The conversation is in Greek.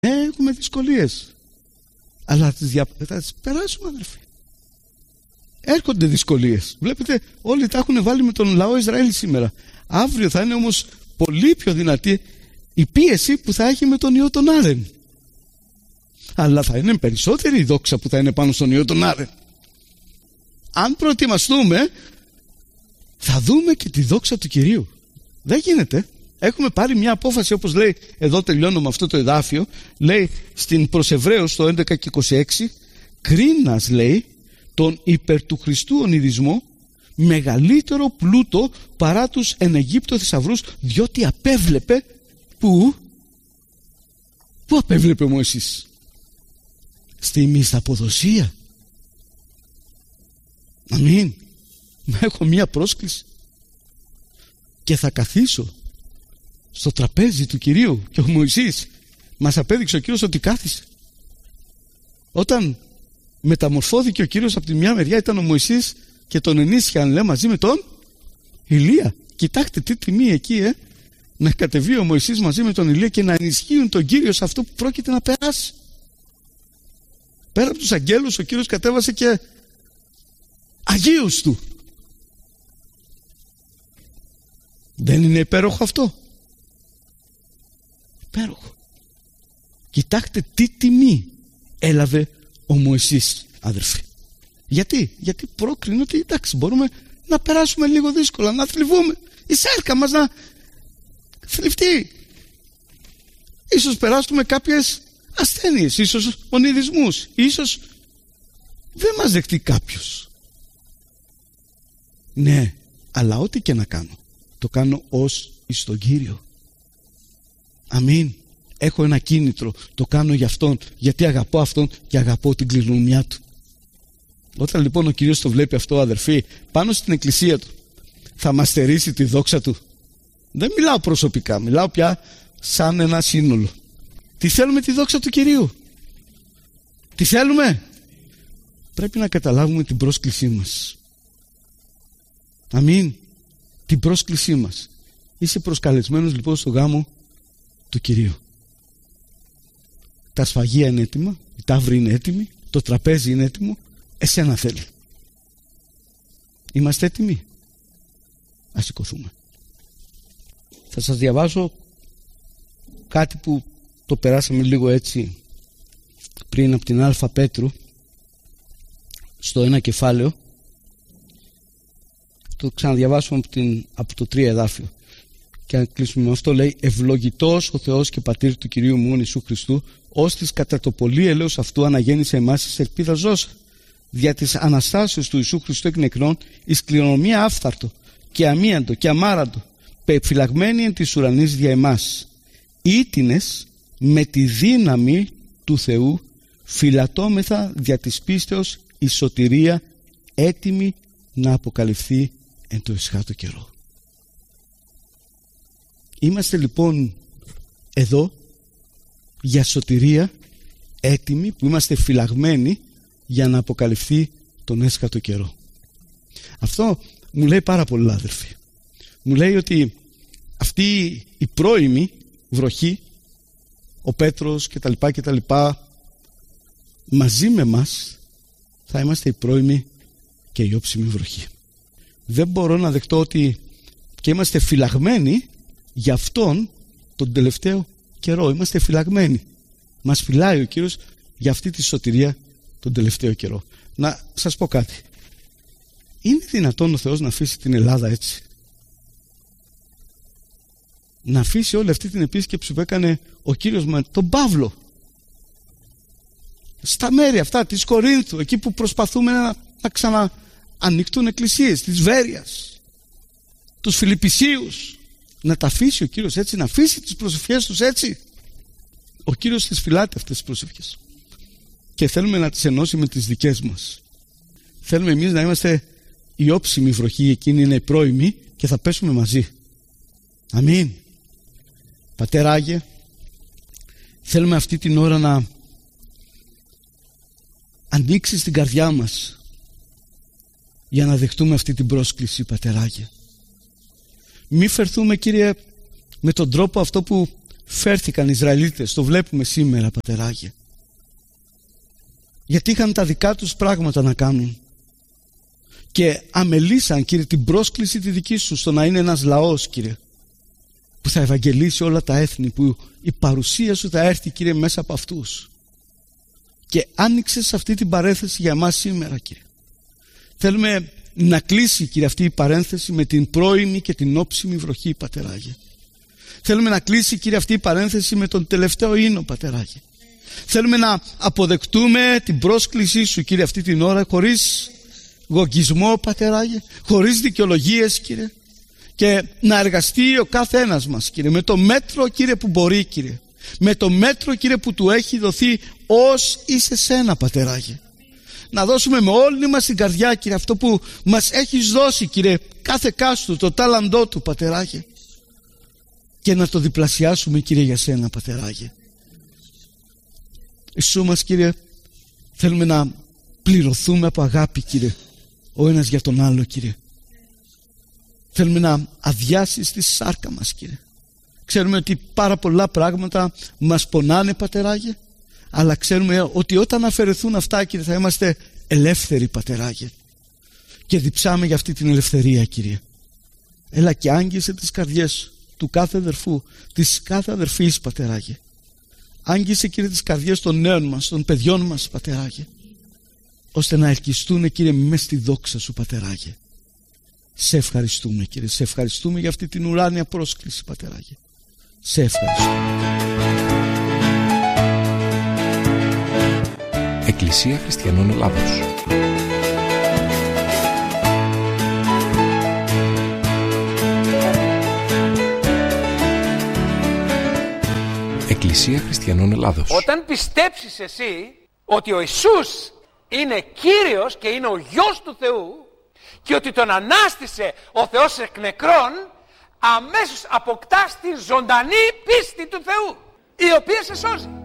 Έχουμε δυσκολίες, αλλά θα τις περάσουμε, αδερφοί. Έρχονται δυσκολίες. Βλέπετε, όλοι τα έχουν βάλει με τον λαό Ισραήλ σήμερα. Αύριο θα είναι όμως πολύ πιο δυνατή η πίεση που θα έχει με τον ιό τον Άρεν. Αλλά θα είναι περισσότερη η δόξα που θα είναι πάνω στον ιό τον Άρεν. Αν προετοιμαστούμε, θα δούμε και τη δόξα του Κυρίου. Δεν γίνεται. Έχουμε πάρει μια απόφαση, όπως λέει, εδώ τελειώνω με αυτό το εδάφιο, λέει στην προς Εβραίους το 11 και 26, κρίνας, λέει, τον υπερ του Χριστού ονειδισμό μεγαλύτερο πλούτο παρά τους εν Αιγύπτω θησαυρούς, διότι απέβλεπε πού απέβλεπε ο Μωυσής? Στη μισθαποδοσία. Αμήν. Έχω μια πρόσκληση και θα καθίσω στο τραπέζι του Κυρίου. Και ο Μωυσής μας απέδειξε ο Κύριος ότι κάθισε. Όταν μεταμορφώθηκε ο Κύριος, από τη μια μεριά ήταν ο Μωυσής και τον ενίσχυαν, λέει, μαζί με τον Ηλία. Κοιτάξτε τι τιμή εκεί, να κατεβεί ο Μωυσής μαζί με τον Ηλία και να ενισχύουν τον Κύριο σε αυτό που πρόκειται να περάσει. Πέρα από τους αγγέλους, ο Κύριος κατέβασε και αγίους του. Δεν είναι υπέροχο αυτό? Υπέροχο. Κοιτάξτε τι τιμή έλαβε ο Μωυσής, αδερφοί. Γιατί πρόκρινε ότι εντάξει, μπορούμε να περάσουμε λίγο δύσκολα, να θλιβούμε, η σάρκα μας να θλιφτεί, ίσως περάσουμε κάποιες ασθένειες, ίσως ονειδισμούς, ίσως δεν μας δεχτεί κάποιος. Ναι, αλλά ό,τι και να κάνω, το κάνω ως εις τον Κύριο. Αμήν. Έχω ένα κίνητρο, το κάνω για Αυτόν, γιατί αγαπώ Αυτόν και αγαπώ την κληρονομιά Του. Όταν λοιπόν ο Κύριος το βλέπει αυτό, αδερφοί, πάνω στην εκκλησία Του, θα μας στερήσει τη δόξα Του. Δεν μιλάω προσωπικά, μιλάω πια σαν ένα σύνολο. Τι θέλουμε? Τη δόξα του Κυρίου. Τι θέλουμε? Πρέπει να καταλάβουμε την πρόσκλησή μας. Αμήν. Την πρόσκλησή μας. Είσαι προσκαλεσμένος λοιπόν στο γάμο του Κυρίου. Τα σφαγεία είναι έτοιμα, η ταύρη είναι έτοιμη, το τραπέζι είναι έτοιμο, εσένα θέλει. Είμαστε έτοιμοι? Ας σηκωθούμε. Θα σας διαβάσω κάτι που το περάσαμε λίγο έτσι πριν από την Α Πέτρου, στο ένα κεφάλαιο. Το ξαναδιαβάσουμε από το 3 εδάφιο και αν κλείσουμε με αυτό, λέει: ευλογητός ο Θεός και Πατήρ του Κυρίου μου Ιησού Χριστού, ως της κατά το πολύ ελέος αυτού αναγέννησε εμάς εις ελπίδα ζώσα, δια της Αναστάσεως του Ιησού Χριστού εκ νεκρών, εις κληρονομία άφθαρτο και αμίαντο και αμάραντο, πεφυλαγμένη εν της ουρανής δια εμάς, ήτινες με τη δύναμη του Θεού, φυλατώμεθα δια της πίστεως η σωτηρία, έτοιμη να αποκαλυφθεί εν το εσχάτω καιρό. Είμαστε λοιπόν εδώ για σωτηρία, έτοιμοι, που είμαστε φυλαγμένοι για να αποκαλυφθεί τον έσχατο καιρό. Αυτό μου λέει πάρα πολλά, αδερφοί. Μου λέει ότι αυτή η πρώιμη βροχή, ο Πέτρος και τα λοιπά, μαζί με μας θα είμαστε η πρώιμη και η όψιμη βροχή. Δεν μπορώ να δεχτώ ότι και είμαστε φυλαγμένοι για αυτόν τον τελευταίο καιρό. Είμαστε φυλαγμένοι. Μας φυλάει ο Κύριος για αυτή τη σωτηρία τον τελευταίο καιρό. Να σας πω κάτι. Είναι δυνατόν ο Θεός να αφήσει την Ελλάδα έτσι? Να αφήσει όλη αυτή την επίσκεψη που έκανε ο Κύριος με τον Παύλο στα μέρη αυτά της Κορίνθου, εκεί που προσπαθούμε να ξαναανοικτούν εκκλησίες, της Βέρειας, τους Φιλιππισίους, να τα αφήσει ο Κύριος έτσι, να αφήσει τις προσευχές τους έτσι? Ο Κύριος τις φυλάται αυτές τις προσευχές και θέλουμε να τις ενώσει με τις δικές μας. Θέλουμε εμείς να είμαστε η όψιμη βροχή, εκείνη είναι η πρώιμη και θα πέσουμε μαζί. Αμήν. Πατέρα Άγιε, θέλουμε αυτή την ώρα να ανοίξεις την καρδιά μας για να δεχτούμε αυτή την πρόσκληση, Πατέρα Άγιε. Μη φερθούμε, Κύριε, με τον τρόπο αυτό που φέρθηκαν οι Ισραηλίτες, το βλέπουμε σήμερα, πατεράγια. Γιατί είχαν τα δικά τους πράγματα να κάνουν και αμελήσαν, Κύριε, την πρόσκληση τη δική σου στο να είναι ένας λαός, Κύριε, που θα ευαγγελίσει όλα τα έθνη, που η παρουσία σου θα έρθει, Κύριε, μέσα από αυτούς. Και άνοιξες αυτή την παρένθεση για εμάς σήμερα, Κύριε. Θέλουμε να κλείσει, Κύριε, αυτή η παρένθεση με την πρώιμη και την όψιμη βροχή, πατεράγια. Θέλουμε να κλείσει, Κύριε, αυτή η παρένθεση με τον τελευταίο ίνο, πατεράγια. Θέλουμε να αποδεκτούμε την πρόσκλησή σου, Κύριε, αυτή την ώρα, χωρίς γογγισμό, πατεράγια, χωρίς δικαιολογίες, Κύριε, και να εργαστεί ο κάθε ένας μας, Κύριε, με το μέτρο, Κύριε, που μπορεί, Κύριε, με το μέτρο, Κύριε, που του έχει δοθεί ως είσαι σένα, πατεράγια. Να δώσουμε με όλη μας την καρδιά, Κύριε, αυτό που μας έχεις δώσει, Κύριε, κάθε κάστου, το τάλαντό του, πατεράγια, και να το διπλασιάσουμε, Κύριε, για σένα, πατεράγια. Ιησού μας, Κύριε, θέλουμε να πληρωθούμε από αγάπη, Κύριε, ο ένας για τον άλλο, Κύριε. Θέλουμε να αδειάσεις τη σάρκα μας, Κύριε. Ξέρουμε ότι πάρα πολλά πράγματα μας πονάνε, πατεράγια, αλλά ξέρουμε ότι όταν αφαιρεθούν αυτά, Κύριε, θα είμαστε ελεύθεροι, πατεράγια, και διψάμε για αυτή την ελευθερία, Κύριε. Έλα και άγγισε τις καρδιές του κάθε αδερφού, της κάθε αδερφής, πατεράγια. Άγγισε, Κύριε, τις καρδιές των νέων μας, των παιδιών μας, πατεράγια, ώστε να ελκυστούν, Κύριε, μες στη δόξα σου, πατεράγια. Σε ευχαριστούμε, Κύριε, σε ευχαριστούμε για αυτή την ουράνια πρόσκληση, πατεράγια. Σε ευχαριστούμε. Εκκλησία Χριστιανών Ελλάδος. Εκκλησία Χριστιανών Ελλάδος. Όταν πιστέψεις εσύ ότι ο Ιησούς είναι Κύριος και είναι ο Γιος του Θεού και ότι τον ανάστησε ο Θεός εκ νεκρών, αμέσως αποκτάς την ζωντανή πίστη του Θεού, η οποία σε σώζει.